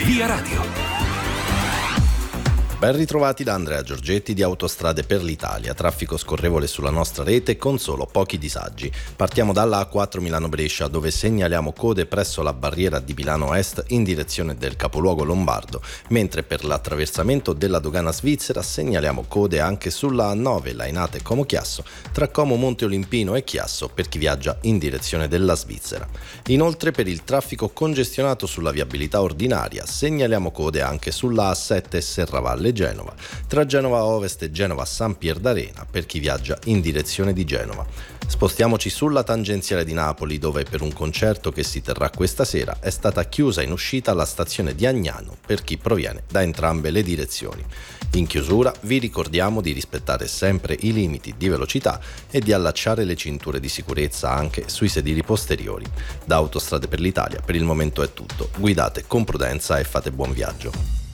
Via Radio. Ben ritrovati da Andrea Giorgetti di Autostrade per l'Italia, traffico scorrevole sulla nostra rete con solo pochi disagi. Partiamo dalla A4 Milano-Brescia, dove segnaliamo code presso la barriera di Milano Est in direzione del capoluogo lombardo, mentre per l'attraversamento della dogana svizzera segnaliamo code anche sulla A9 Lainate Como Chiasso, tra Como Monte Olimpino e Chiasso per chi viaggia in direzione della Svizzera. Inoltre per il traffico congestionato sulla viabilità ordinaria segnaliamo code anche sulla A7 Serravalle Genova, tra Genova Ovest e Genova San Pier d'Arena per chi viaggia in direzione di Genova. Spostiamoci sulla tangenziale di Napoli, dove per un concerto che si terrà questa sera è stata chiusa in uscita la stazione di Agnano per chi proviene da entrambe le direzioni. In chiusura vi ricordiamo di rispettare sempre i limiti di velocità e di allacciare le cinture di sicurezza anche sui sedili posteriori. Da Autostrade per l'Italia per il momento è tutto. Guidate con prudenza e fate buon viaggio.